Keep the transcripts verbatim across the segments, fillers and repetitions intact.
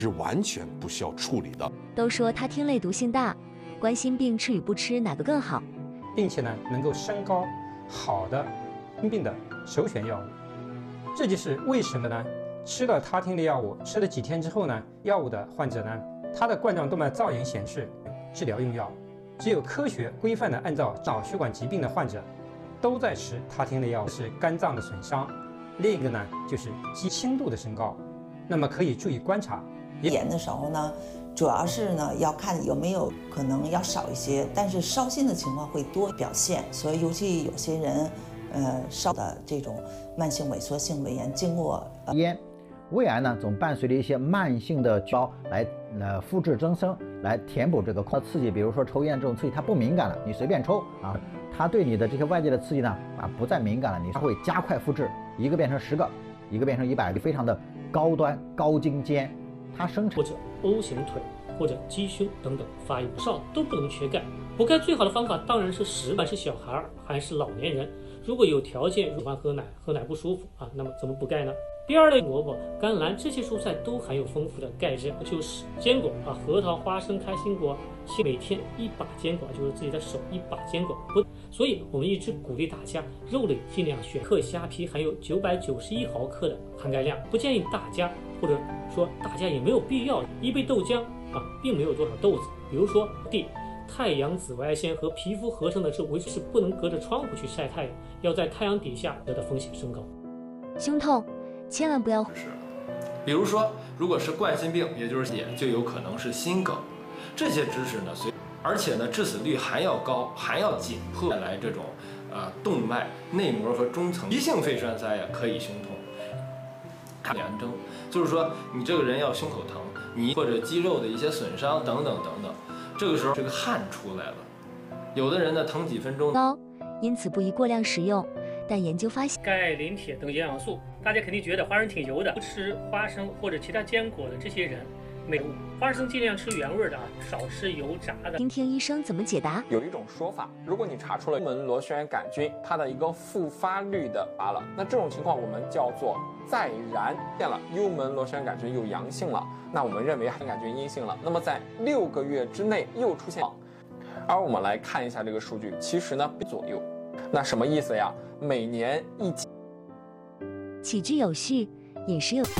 是完全不需要处理的。 都说他听类毒性大，冠心病吃与不吃哪个更好？ 并且呢，能够升高好的心病的首选药物。这就是为什么呢？吃了他汀类药物，吃了几天之后呢，药物的患者呢，他的冠状动脉造影显示治疗用药。只有科学规范的按照脑血管疾病的患者，都在吃他汀类药物，是肝脏的损伤。另一个呢，就是肌轻度的升高。那么可以注意观察。 炎的时候呢，主要是呢要看有没有可能要少一些，但是烧心的情况会多表现。所以尤其有些人，呃，烧的这种慢性萎缩性胃炎，经过呃烟。胃癌呢，总伴随着一些慢性的包来呃复制增生，来填补这个刺激。比如说抽烟这种刺激，它不敏感了，你随便抽啊，它对你的这些外界的刺激呢啊不再敏感了，你它会加快复制，一个变成十个，一个变成一百个，非常的高端高精尖。它生成或者 O 型腿或者鸡胸等等发育少都不能缺钙。补钙最好的方法当然是食，不管是小孩还是老年人，如果有条件喜欢喝奶，喝奶不舒服啊，那么怎么补钙呢？第二类萝卜、甘蓝这些蔬菜都含有丰富的钙质，就是坚果啊，核桃、花生、开心果，每天一把坚果，就是自己的手一把坚果。不，所以我们一直鼓励大家肉类尽量选克虾皮含有九百九十一毫克的含钙量，不建议大家或者说大家也没有必要一杯豆浆啊，并没有多少豆子。比如说第太阳紫外线和皮肤合成的这维是不能隔着窗户去晒太阳，要在太阳底下得的风险升高。 胸痛千万不要是，比如说，如果是冠心病，也就是也就有可能是心梗，这些知识呢，随而且呢，致死率还要高，还要紧迫带来这种呃动脉内膜和中层急性肺栓塞呀，可以胸痛。炎症就是说，你这个人要胸口疼，你或者肌肉的一些损伤等等等等，这个时候这个汗出来了，有的人呢疼几分钟高，因此不宜过量食用。但研究发现， 钙、磷、铁等营养素，大家肯定觉得花生挺油的，不吃花生或者其他坚果的这些人，没花生尽量吃原味的啊，少吃油炸的。 听听医生怎么解答。 有一种说法，如果你查出了幽门螺旋杆菌它的一个复发率的发了，那这种情况我们叫做再燃现了幽门螺旋杆菌有阳性了，那我们认为含杆菌阴性了，那么在六个月之内又出现，而我们来看一下这个数据，其实呢左右。那什么意思呀？每年一起起居有序，饮食有。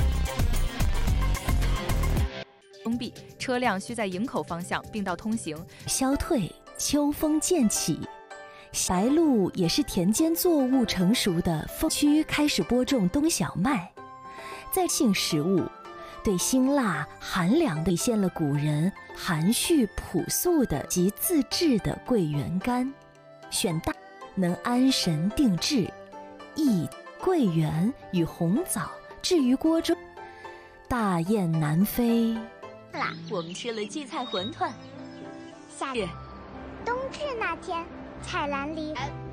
封闭，车辆需在营口方向并道通行。 消退，秋风渐起，白露也是田间作物成熟的风区开始播种冬小麦。在性食物，对辛辣寒凉体现了古人含蓄朴素的及自制的桂圆干，选大。能安神定志，以桂圆与红枣置于锅中，大雁南飞。 啦，我们吃了荠菜馄饨。 夏日冬至那天，菜篮里